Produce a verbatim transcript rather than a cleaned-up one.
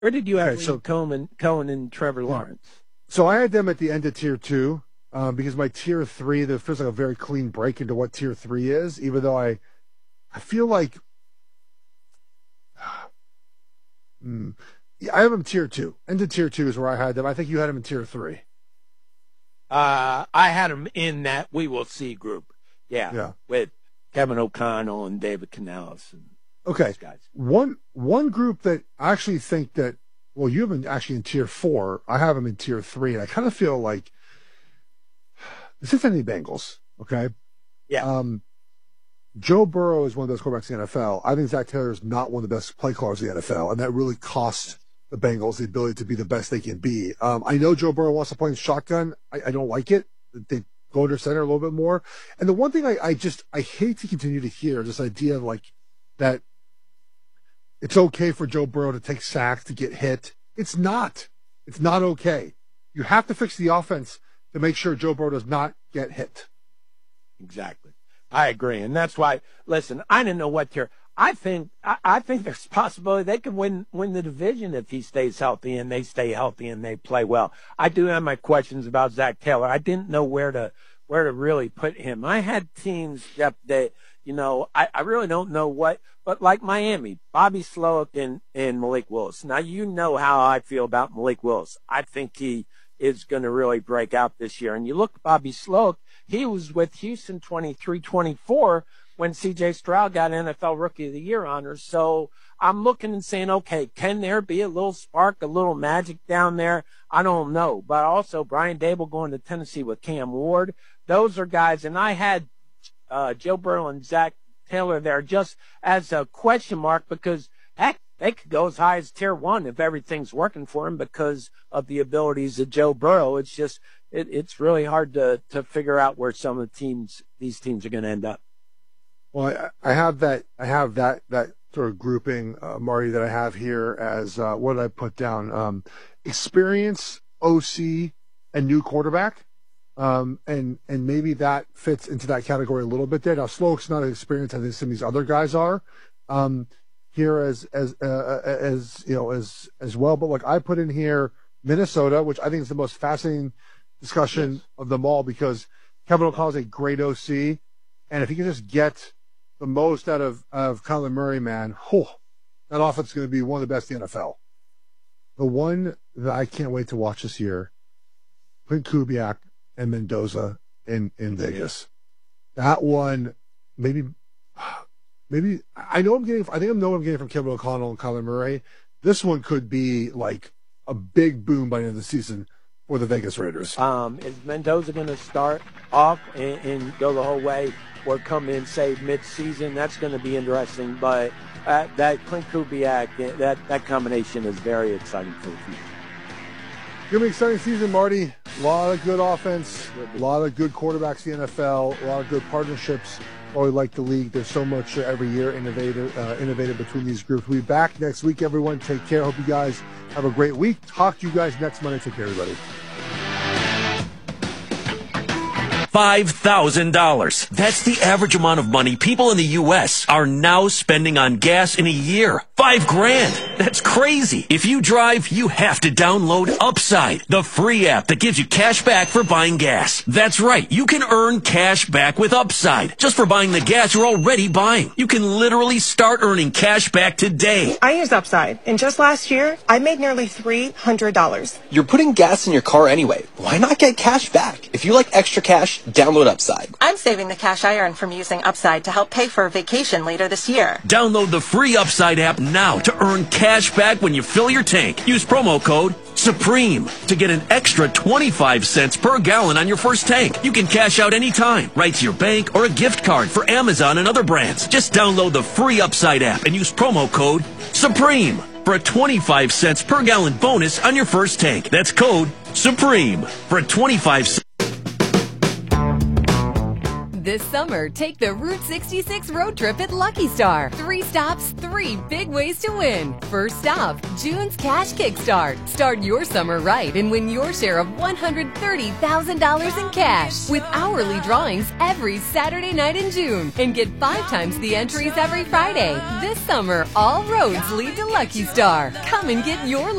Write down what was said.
Where did you have okay, so Cohen, Cohen and Trevor Lawrence? So I had them at the end of tier two um, because my tier three, there feels like a very clean break into what tier three is, even though I I feel like mm, yeah, I have them tier two. End of tier two is where I had them. I think you had them in tier three. Uh, I had them in that we will see group. Yeah. Yeah. With Kevin O'Connell and David Canales. And okay. Those guys. One, one group that I actually think that, well, you have them actually in tier four. I have them in tier three. And I kind of feel like the Cincinnati Bengals. Okay. Yeah. Um, Joe Burrow is one of those quarterbacks in the N F L. I think Zach Taylor is not one of the best play callers in the N F L. And that really costs the Bengals the ability to be the best they can be. Um, I know Joe Burrow wants to play in shotgun. I, I don't like it. They go under center a little bit more. And the one thing I, I just, I hate to continue to hear this idea of like that it's okay for Joe Burrow to take sacks, to get hit. It's not. It's not okay. You have to fix the offense to make sure Joe Burrow does not get hit. Exactly. I agree. And that's why, listen, I didn't know what tier. I think I, I think there's a possibility they could win win the division if he stays healthy and they stay healthy and they play well. I do have my questions about Zach Taylor. I didn't know where to where to really put him. I had teams that, that you know, I, I really don't know what, but like Miami, Bobby Slowick and, and Malik Willis. Now, you know how I feel about Malik Willis. I think he is going to really break out this year. And you look at Bobby Slowick, he was with Houston twenty-three twenty-four when C J Stroud got N F L Rookie of the Year honors. So I'm looking and saying, okay, can there be a little spark, a little magic down there? I don't know. But also Brian Dable going to Tennessee with Cam Ward. Those are guys, and I had uh, Joe Burrow and Zach Taylor there just as a question mark because, heck, they could go as high as tier one if everything's working for him because of the abilities of Joe Burrow. It's just, it, it's really hard to, to figure out where some of the teams, these teams are going to end up. Well, I, I have that, I have that, that sort of grouping, uh, Marty, that I have here as, uh, what did I put down? Um, experience, O C, and new quarterback. Um, and, and maybe that fits into that category a little bit there. Now, Slowick's not as experienced as some of these other guys are. Um, here as, as, uh, as, you know, as, as well. But like I put in here Minnesota, which I think is the most fascinating discussion yes. of them all because Kevin O'Connell is a great O C. And if he can just get the most out of, of Kyler Murray, man, whew, that offense is going to be one of the best in the N F L. The one that I can't wait to watch this year, Clint Kubiak and Mendoza in, in Vegas. That one, maybe, maybe, I know I'm getting, I think I know I'm getting from Kevin O'Connell and Kyler Murray. This one could be like a big boom by the end of the season for the Vegas Raiders. Um, is Mendoza going to start off and, and go the whole way or come in, say, mid-season? That's going to be interesting. But uh, that Clint Kubiak, that, that combination is very exciting for the future. It's going to be an exciting season, Marty. A lot of good offense, a lot of good quarterbacks in the N F L, a lot of good partnerships. Oh, we like the league. There's so much uh, every year innovative, uh, innovative between these groups. We'll be back next week, everyone. Take care. Hope you guys have a great week. Talk to you guys next Monday. Take care, everybody. five thousand dollars. That's the average amount of money people in the U S are now spending on gas in a year. Five grand. That's crazy. If you drive, you have to download Upside, the free app that gives you cash back for buying gas. That's right. You can earn cash back with Upside just for buying the gas you're already buying. You can literally start earning cash back today. I use Upside, and just last year, I made nearly three hundred dollars. You're putting gas in your car anyway. Why not get cash back? If you like extra cash, download Upside. I'm saving the cash I earn from using Upside to help pay for a vacation later this year. Download the free Upside app now to earn cash back when you fill your tank. Use promo code SUPREME to get an extra twenty-five cents per gallon on your first tank. You can cash out anytime, right to your bank or a gift card for Amazon and other brands. Just download the free Upside app and use promo code SUPREME for a twenty-five cents per gallon bonus on your first tank. That's code SUPREME for a twenty-five cents. This summer, take the Route sixty-six road trip at Lucky Star. Three stops, three big ways to win. First stop, June's Cash Kickstart. Start your summer right and win your share of one hundred thirty thousand dollars in cash with hourly drawings every Saturday night in June. And get five times the entries every Friday. This summer, all roads lead to Lucky Star. Come and get your